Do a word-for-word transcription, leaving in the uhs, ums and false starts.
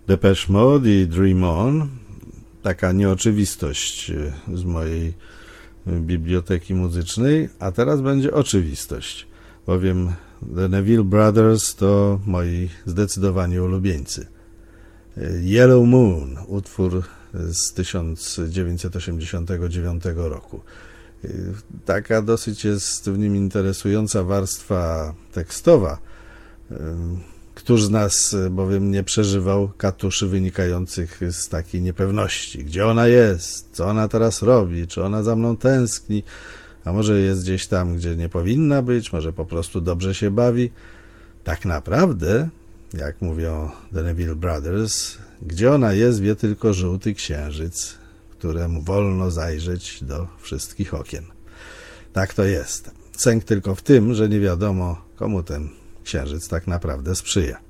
Depeche Mode i Dream On. Taka nieoczywistość z mojej biblioteki muzycznej, a teraz będzie oczywistość, bowiem The Neville Brothers to moi zdecydowanie ulubieńcy. Yellow Moon, utwór z tysiąc dziewięćset osiemdziesiątego dziewiątego roku. Taka dosyć jest w nim interesująca warstwa tekstowa. Któż z nas bowiem nie przeżywał katuszy wynikających z takiej niepewności? Gdzie ona jest? Co ona teraz robi? Czy ona za mną tęskni? A może jest gdzieś tam, gdzie nie powinna być? Może po prostu dobrze się bawi? Tak naprawdę, jak mówią The Neville Brothers, gdzie ona jest, wie tylko żółty księżyc, któremu wolno zajrzeć do wszystkich okien. Tak to jest. Sęk tylko w tym, że nie wiadomo, komu ten księżyc tak naprawdę sprzyja.